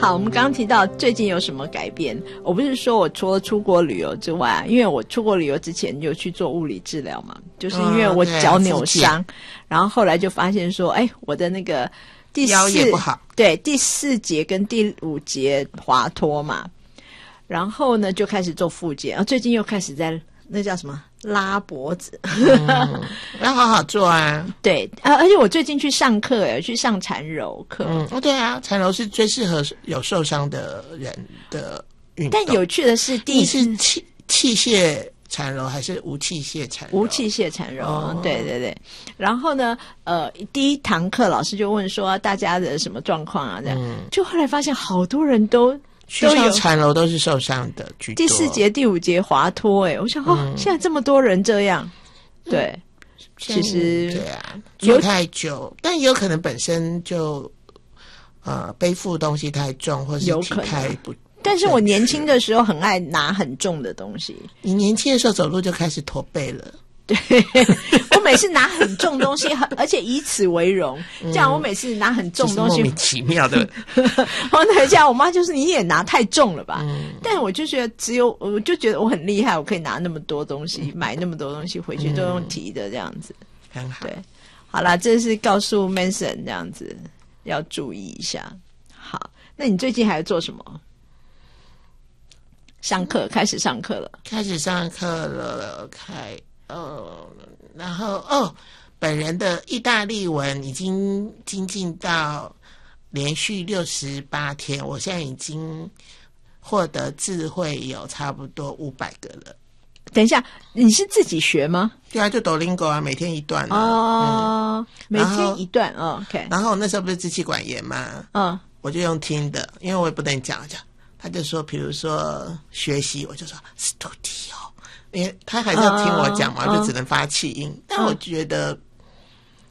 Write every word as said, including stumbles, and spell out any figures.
好，我们刚刚提到最近有什么改变，我不是说我除了出国旅游之外，因为我出国旅游之前有去做物理治疗嘛，就是因为我脚扭伤、嗯啊、然后后来就发现说哎，我的那个第四腰也不好， 对，第四节跟第五节滑脱嘛，然后呢就开始做复健，然后最近又开始在那叫什么拉脖子， 嗯，要好好做啊。 对，而且我最近去上课，哎，去上缠柔课。 嗯，哦，对啊，缠柔是最适合有受伤的人的运动。 但有趣的是，第一是器器械缠柔还是无器械缠柔？ 无器械缠柔， 哦、 对对对。然后呢，呃，第一堂课老师就问说大家的什么状况啊？这样、嗯，就后来发现好多人都。 去上缠柔都是受伤的居多， 第四节第五节滑脱，哎，我想哦、嗯，现在这么多人这样，对，嗯、其实对啊，做太久，但也有可能本身就呃背负东西太重，或是体态不。 但是我年轻的时候很爱拿很重的东西， 你年轻的时候走路就开始驼背了。 对，我每次拿很重东西，而且以此为荣。这样我每次拿很重东西， 嗯、莫名其妙的。 我等一下，我妈就是你也拿太重了吧？嗯、但我就觉得只有，我就觉得我很厉害，我可以拿那么多东西，嗯、买那么多东西回去都用提的这样子。 很好。 对，好啦，这是告诉 Manson 这样子要注意一下。好，那你最近还要做什么？上课，开始上课了， 开始上课了，开。哦，然后哦，本人的意大利文已经精进到连续六十八天，我现在已经获得智慧有差不多五百个了。 等一下，你是自己学吗？ 对啊，就 Duolingo 啊，每天一段啊。 哦、嗯，每天一段哦 ，OK。 然后我那时候不是支气管炎嘛，嗯，我就用听的，因为我也不能讲讲，他就说，比如说学习，我就说 studio。因为他还是要听我讲嘛， uh, 就只能发气音。Uh, 但我觉得